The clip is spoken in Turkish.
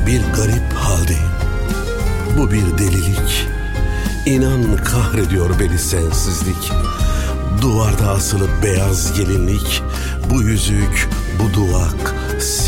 Bir garip haldeyim. Bu bir delilik. İnan kahrediyor beni sensizlik. Duvarda asılı beyaz gelinlik, bu yüzük, bu duvak